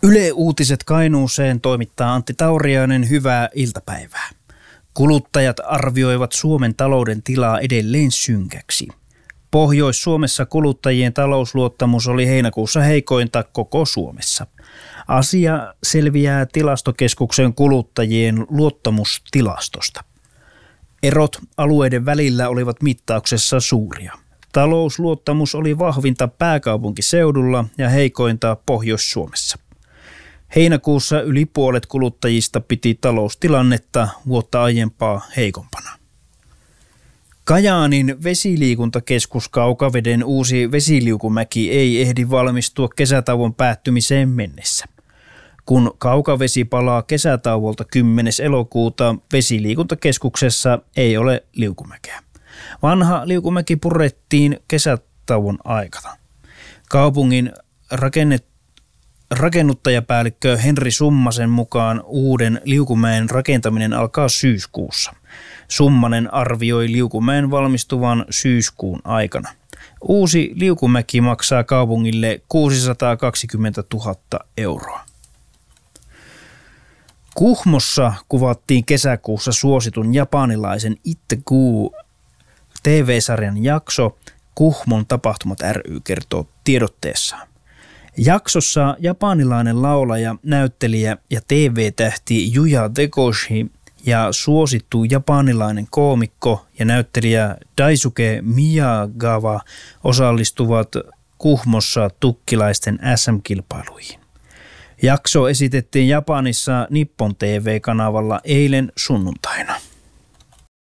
Yle Uutiset Kainuuseen toimittaa Antti Tauriainen. Hyvää iltapäivää. Kuluttajat arvioivat Suomen talouden tilaa edelleen synkäksi. Pohjois-Suomessa kuluttajien talousluottamus oli heinäkuussa heikointa koko Suomessa. Asia selviää Tilastokeskuksen kuluttajien luottamustilastosta. Erot alueiden välillä olivat mittauksessa suuria. Talousluottamus oli vahvinta pääkaupunkiseudulla ja heikointa Pohjois-Suomessa. Heinäkuussa yli puolet kuluttajista piti taloustilannetta vuotta aiempaa heikompana. Kajaanin vesiliikuntakeskus Kaukaveden uusi vesiliukumäki ei ehdi valmistua kesätauon päättymiseen mennessä. Kun Kaukavesi palaa kesätauolta 10. elokuuta, vesiliikuntakeskuksessa ei ole liukumäkeä. Vanha liukumäki purettiin kesätauon aikana. Kaupungin rakennuttajapäällikkö Henri Summasen mukaan uuden liukumäen rakentaminen alkaa syyskuussa. Summanen arvioi liukumäen valmistuvan syyskuun aikana. Uusi liukumäki maksaa kaupungille 620 000 euroa. Kuhmossa kuvattiin kesäkuussa suositun japanilaisen Itte-Gu TV-sarjan jakso. Kuhmon tapahtumat ry kertoo tiedotteessaan. Jaksossa japanilainen laulaja, näyttelijä ja TV-tähti Yuya Dekoshi ja suosittu japanilainen koomikko ja näyttelijä Daisuke Miyagawa osallistuvat Kuhmossa tukkilaisten SM-kilpailuihin. Jakso esitettiin Japanissa Nippon TV-kanavalla eilen sunnuntaina.